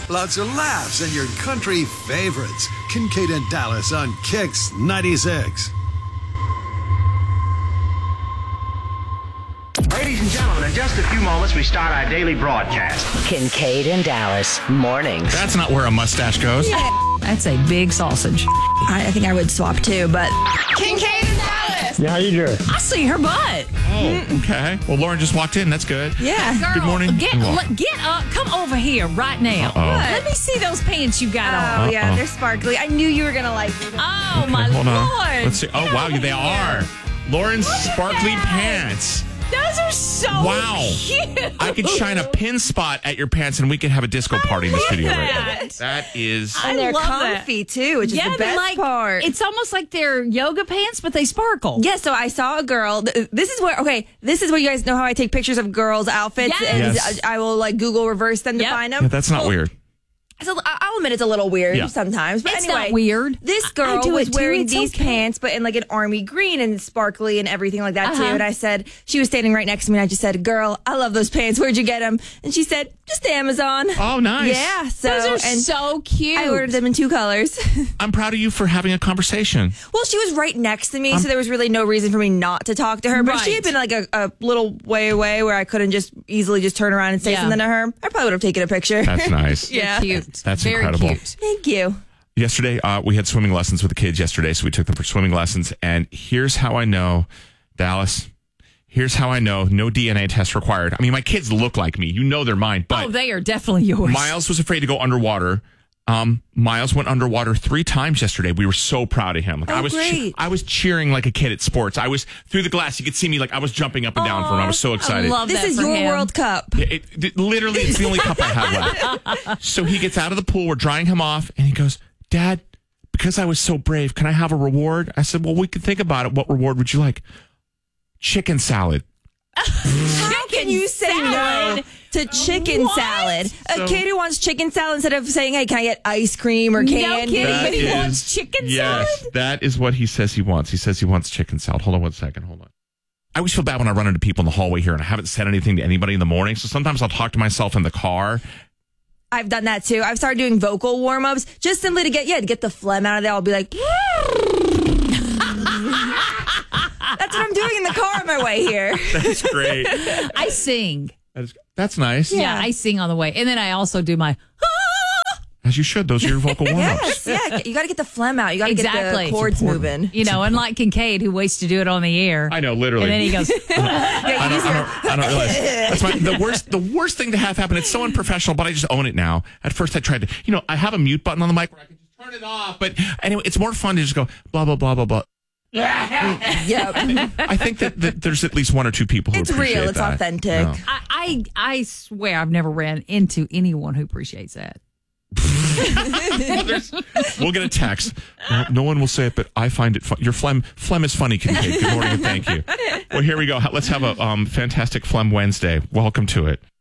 lots of laughs, and your country favorites. Kincaid and Dallas on Kix 96. Ladies and gentlemen, in just a few moments, we start our daily broadcast. Kincaid and Dallas, mornings. That's not where a mustache goes. That's a big sausage. I think I would swap too, but Kincaid and Dallas. Yeah, how you doing? I see her butt. Oh, okay. Well, Lauren just walked in. That's good. yeah. Girl, Good morning. Get up. Come over here right now. Let me see those pants you got on. Oh, yeah, they're sparkly. I knew you were going to like them. Oh, my Hold on. Lord. Let's see. Oh, wow. They are. Lauren's at sparkly that. pants. Those are so Wow. cute. I could shine a pin spot at your pants and we could have a disco party in the studio right now. that. That is. And they're love comfy too, which is the they're best part. It's almost like they're yoga pants, but they sparkle. Yeah, so I saw a girl. This is where you guys know how I take pictures of girls' outfits, Yes. and Yes. I will like Google reverse them to Yep. find them. Yeah, that's not weird. So I'll admit it's a little weird Yeah. sometimes, but It's anyway, not weird. This I girl do was it too. wearing It's these okay. pants, but in like an army green and sparkly and everything like that too. Uh-huh. And I said, she was standing right next to me, and I just said, "Girl, I love those pants. Where'd you get them?" And she said, "Just Amazon." Oh, nice. Yeah, so Those are and so cute. I ordered them in 2 colors. I'm proud of you for having a conversation. Well, she was right next to me, so there was really no reason for me not to talk to her. But if she had been like a little way away where I couldn't just easily just turn around and say Yeah. something to her, I probably would have taken a picture. That's nice. Yeah. Cute. That's Very incredible. Cute. Thank you. Yesterday, we had swimming lessons with the kids yesterday, so we took them for swimming lessons. And here's how I know, Dallas, here's how I know no DNA test required. I mean, my kids look like me. You know they're mine. But They are definitely yours. Miles was afraid to go underwater. Miles went underwater 3 times yesterday. We were so proud of him. Like, great. I was cheering like a kid at sports. I was through the glass. You could see me like I was jumping up and down for him. I was so excited. love This that is for your him. World Cup. Literally, it's the only cup I have left. So he gets out of the pool. We're drying him off, and he goes, "Dad, because I was so brave, can I have a reward?" I said, "Well, we can think about it. What reward would you like?" "Chicken salad." How can you say no to chicken What? salad? So- A kid who wants chicken salad instead of saying, "Hey, can I get ice cream or No candy?" kidding. That But he is- wants chicken yes, salad? that is what he says he wants. He says he wants chicken salad. Hold on one second. Hold on. I always feel bad when I run into people in the hallway here and I haven't said anything to anybody in the morning. So sometimes I'll talk to myself in the car. I've done that too. I've started doing vocal warm ups just simply to get the phlegm out of there. I'll be like, that's what I'm doing in the car on my way here. That's great. I sing. That's nice. Yeah, I sing on the way. And then I also do my As you should. Those are your vocal Yes, warm-ups. yeah. You got to get the phlegm out. You got to get Exactly. the chords It's moving. you know, unlike Kincaid who waits to do it on the air. I know, literally. And then he goes, I don't realize. That's the worst thing to have happen. It's so unprofessional, but I just own it now. At first I tried to, I have a mute button on the mic where I can just turn it off. But anyway, it's more fun to just go blah, blah, blah, blah, blah. Yep. I think that there's at least 1 or 2 people who It's appreciate real. It's that. authentic. No. I swear I've never ran into anyone who appreciates that. We'll get a text. No one will say it, but I find it fun. Your phlegm is funny, Kincaid. Good morning and thank you. Well, here we go. Let's have a fantastic Phlegm Wednesday. Welcome to it.